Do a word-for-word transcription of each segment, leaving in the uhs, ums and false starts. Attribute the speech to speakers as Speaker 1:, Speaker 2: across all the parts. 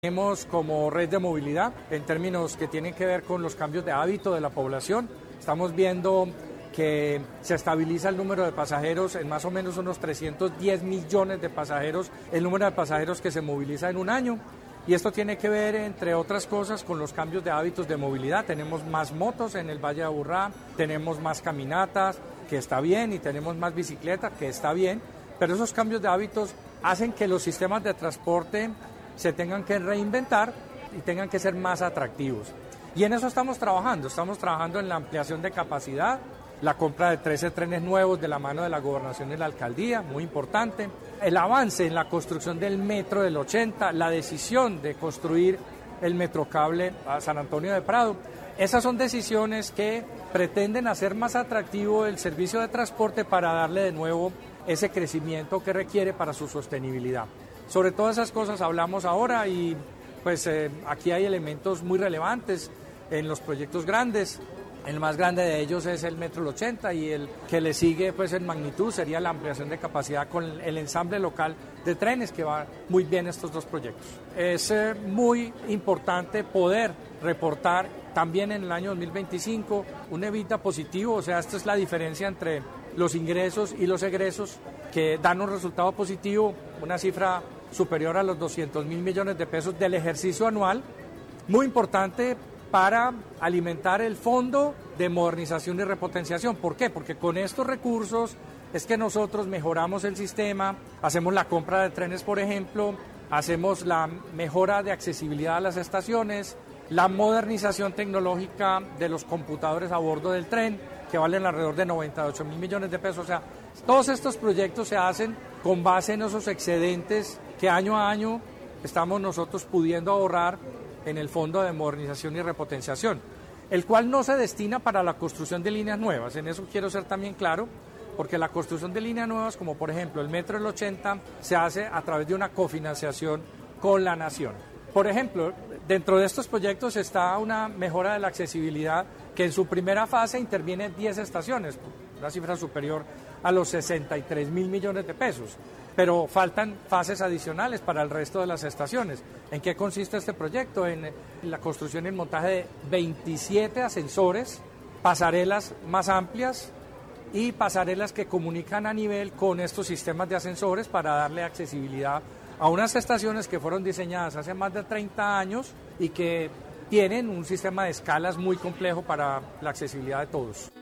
Speaker 1: Tenemos como red de movilidad en términos que tienen que ver con los cambios de hábito de la población. Estamos viendo que se estabiliza el número de pasajeros en más o menos unos trescientos diez millones de pasajeros, el número de pasajeros que se moviliza en un año. Y esto tiene que ver, entre otras cosas, con los cambios de hábitos de movilidad. Tenemos más motos en el Valle de Aburrá, tenemos más caminatas, que está bien, y tenemos más bicicletas, que está bien, pero esos cambios de hábitos hacen que los sistemas de transporte se tengan que reinventar y tengan que ser más atractivos. Y en eso estamos trabajando, estamos trabajando en la ampliación de capacidad, la compra de trece trenes nuevos de la mano de la Gobernación y la Alcaldía, muy importante, el avance en la construcción del metro del ochenta, la decisión de construir el metrocable a San Antonio de Prado. Esas son decisiones que pretenden hacer más atractivo el servicio de transporte para darle de nuevo ese crecimiento que requiere para su sostenibilidad. Sobre todas esas cosas hablamos ahora y pues eh, aquí hay elementos muy relevantes en los proyectos grandes. El más grande de ellos es el Metro del ochenta y el que le sigue pues en magnitud sería la ampliación de capacidad con el ensamble local de trenes, que va muy bien estos dos proyectos. Es eh, muy importante poder reportar también en el año dos mil veinticinco un EBITDA positivo, o sea, esta es la diferencia entre los ingresos y los egresos que dan un resultado positivo, una cifra superior a los doscientos mil millones de pesos del ejercicio anual, muy importante para alimentar el Fondo de Modernización y Repotenciación. ¿Por qué? Porque con estos recursos es que nosotros mejoramos el sistema, hacemos la compra de trenes, por ejemplo, hacemos la mejora de accesibilidad a las estaciones, la modernización tecnológica de los computadores a bordo del tren, que valen alrededor de noventa y ocho mil millones de pesos. O sea, todos estos proyectos se hacen con base en esos excedentes que año a año estamos nosotros pudiendo ahorrar en el Fondo de Modernización y Repotenciación, el cual no se destina para la construcción de líneas nuevas. En eso quiero ser también claro, porque la construcción de líneas nuevas, como por ejemplo el Metro del ochenta, se hace a través de una cofinanciación con la Nación. Por ejemplo, dentro de estos proyectos está una mejora de la accesibilidad que en su primera fase interviene diez estaciones, una cifra superior a los sesenta y tres mil millones de pesos. Pero faltan fases adicionales para el resto de las estaciones. ¿En qué consiste este proyecto? En la construcción y el montaje de veintisiete ascensores, pasarelas más amplias y pasarelas que comunican a nivel con estos sistemas de ascensores para darle accesibilidad a unas estaciones que fueron diseñadas hace más de treinta años y que tienen un sistema de escalas muy complejo para la accesibilidad de todos.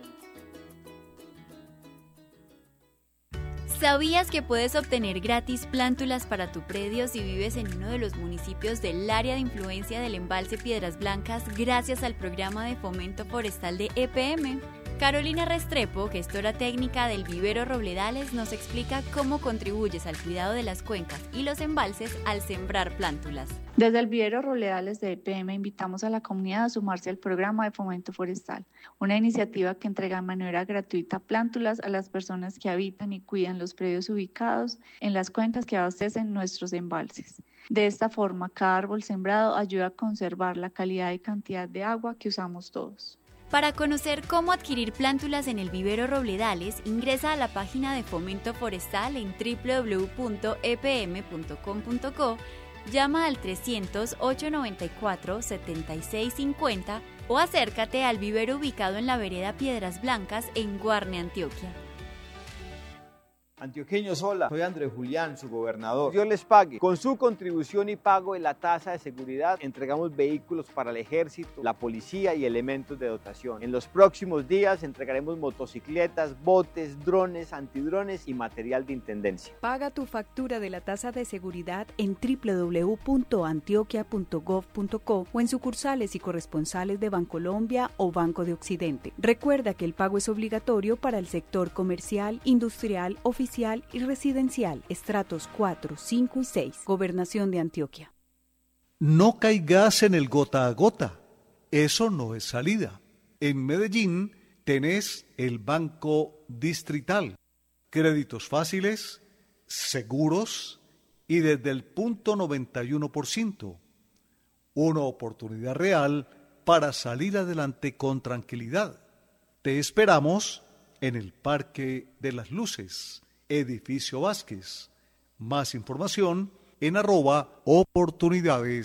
Speaker 2: ¿Sabías que puedes obtener gratis plántulas para tu predio si vives en uno de los municipios del área de influencia del embalse Piedras Blancas gracias al programa de fomento forestal de E P M? Carolina Restrepo, gestora técnica del Vivero Robledales, nos explica cómo contribuyes al cuidado de las cuencas y los embalses al sembrar plántulas.
Speaker 3: Desde el Vivero Robledales de E P M invitamos a la comunidad a sumarse al programa de fomento forestal, una iniciativa que entrega de manera gratuita plántulas a las personas que habitan y cuidan los predios ubicados en las cuencas que abastecen nuestros embalses. De esta forma, cada árbol sembrado ayuda a conservar la calidad y cantidad de agua que usamos todos.
Speaker 2: Para conocer cómo adquirir plántulas en el Vivero Robledales, ingresa a la página de Fomento Forestal en doble u doble u doble u punto e p m punto com punto co, llama al trescientos, ochocientos noventa y cuatro, setenta y seis cincuenta o acércate al vivero ubicado en la vereda Piedras Blancas en Guarne, Antioquia.
Speaker 4: Antioqueños, hola, soy Andrés Julián, su gobernador. Dios les pague. Con su contribución y pago de la tasa de seguridad, entregamos vehículos para el ejército, la policía y elementos de dotación. En los próximos días entregaremos motocicletas, botes, drones, antidrones y material de intendencia.
Speaker 5: Paga tu factura de la tasa de seguridad en doble u doble u doble u punto antioquia punto gov punto co o en sucursales y corresponsales de Bancolombia o Banco de Occidente. Recuerda que el pago es obligatorio para el sector comercial, industrial, oficial y residencial, estratos cuatro, cinco y seis, Gobernación de Antioquia.
Speaker 6: No caigas en el gota a gota, eso no es salida. En Medellín tenés el Banco Distrital, créditos fáciles, seguros y desde el punto noventa y uno por ciento. Una oportunidad real para salir adelante con tranquilidad. Te esperamos en el Parque de las Luces, Edificio Vázquez. Más información en arroba oportunidades